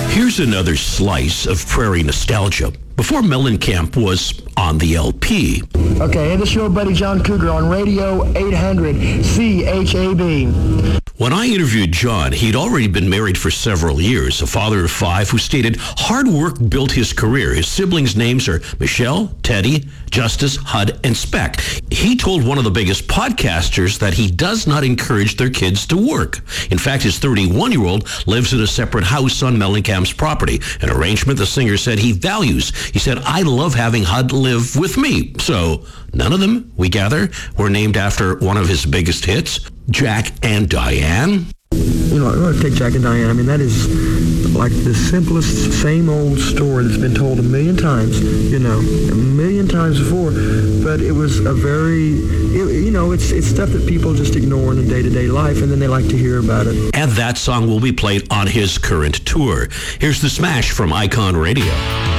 Here's another slice of prairie nostalgia before Mellencamp was on the LP. Okay, hey, this is your buddy John Cougar on Radio 800 CHAB. When I interviewed John, he'd already been married for several years, a father of 5 who stated hard work built his career. His siblings' names are Michelle, Teddy, Justice, Hud, and Speck. He told one of the biggest podcasters that he does not encourage their kids to work. In fact, his 31-year-old lives in a separate house on Mellencamp's property, an arrangement the singer said he values. He said, I love having Hud live with me. So none of them, we gather, were named after one of his biggest hits, Jack and Diane. You know, I'm going to take Jack and Diane. I mean, that is like the simplest, same old story that's been told a million times, a million times before. But it was a very, it's stuff that people just ignore in the day-to-day life, and then they like to hear about it. And that song will be played on his current tour. Here's The Smash from Icon Radio.